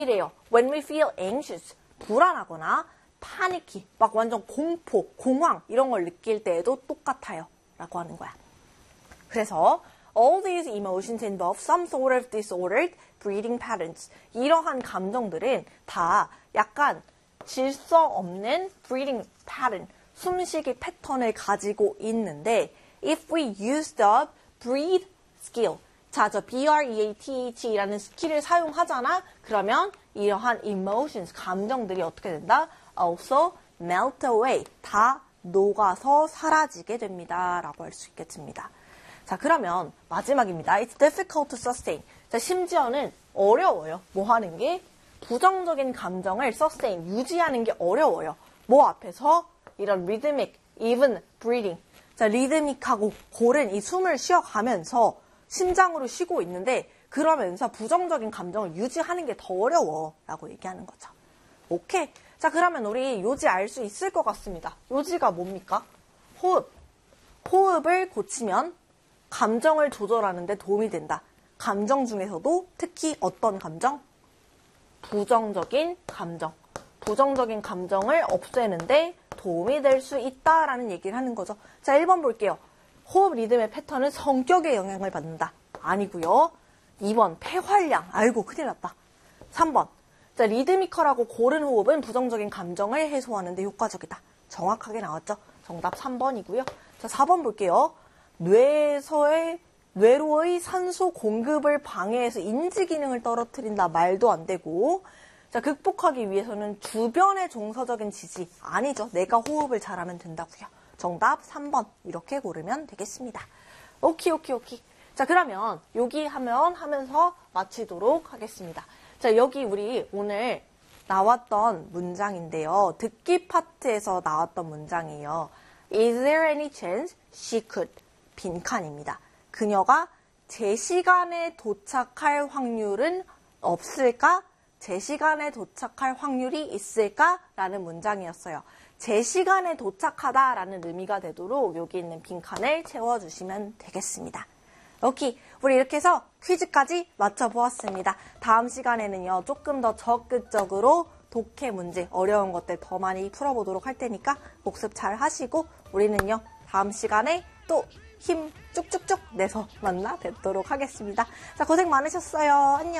이래요. When we feel anxious, 불안하거나 panicky, 막 완전 공포, 공황 이런 걸 느낄 때에도 똑같아요. 라고 하는 거야. 그래서 all these emotions involve some sort of disordered breathing patterns. 이러한 감정들은 다 약간 질서 없는 breathing pattern, 숨쉬기 패턴을 가지고 있는데 if we use the breathe skill, 자, 저 breath라는 스킬을 사용하잖아. 그러면 이러한 emotions, 감정들이 어떻게 된다? Also melt away, 다 녹아서 사라지게 됩니다. 라고 할 수 있겠습니다. 자, 그러면 마지막입니다. It's difficult to sustain. 자, 심지어는 어려워요. 뭐 하는 게? 부정적인 감정을 sustain, 유지하는 게 어려워요. 뭐 앞에서? 이런 rhythmic, even breathing. 자, 리드믹하고 고른 이 숨을 쉬어가면서 심장으로 쉬고 있는데 그러면서 부정적인 감정을 유지하는 게 더 어려워 라고 얘기하는 거죠. 오케이. 자, 그러면 우리 요지 알 수 있을 것 같습니다. 요지가 뭡니까? 호흡. 호흡을 고치면 감정을 조절하는 데 도움이 된다. 감정 중에서도 특히 어떤 감정? 부정적인 감정. 부정적인 감정을 없애는데 도움이 될 수 있다라는 얘기를 하는 거죠. 자, 1번 볼게요. 호흡 리듬의 패턴은 성격에 영향을 받는다. 아니고요. 2번 폐활량. 아이고 큰일 났다. 3번 자, 리드미컬하고 고른 호흡은 부정적인 감정을 해소하는 데 효과적이다. 정확하게 나왔죠? 정답 3번이고요. 자, 4번 볼게요. 뇌로의 산소 공급을 방해해서 인지 기능을 떨어뜨린다. 말도 안 되고. 자, 극복하기 위해서는 주변의 정서적인 지지. 아니죠. 내가 호흡을 잘하면 된다고요. 정답 3번. 이렇게 고르면 되겠습니다. 오케이. 자, 그러면 여기 하면서 마치도록 하겠습니다. 자, 여기 우리 오늘 나왔던 문장인데요. 듣기 파트에서 나왔던 문장이에요. Is there any chance she could? 빈칸입니다. 그녀가 제 시간에 도착할 확률은 없을까? 제 시간에 도착할 확률이 있을까? 라는 문장이었어요. 제 시간에 도착하다 라는 의미가 되도록 여기 있는 빈칸을 채워주시면 되겠습니다. 오케이. 우리 이렇게 해서 퀴즈까지 맞춰보았습니다. 다음 시간에는요, 조금 더 적극적으로 독해 문제, 어려운 것들 더 많이 풀어보도록 할 테니까 복습 잘 하시고, 우리는요, 다음 시간에 또 힘 쭉쭉쭉 내서 만나 뵙도록 하겠습니다. 자, 고생 많으셨어요. 안녕.